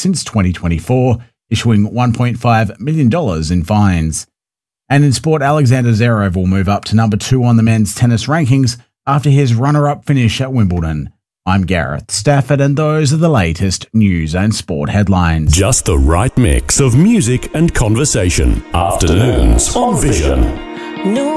since 2024, issuing $1.5 million in fines. And in sport, Alexander Zverev will move up to number 2 on the men's tennis rankings after his runner-up finish at Wimbledon. I'm Gareth Stafford, and those are the latest news and sport headlines. Just the right mix of music and conversation. Afternoons on Vision.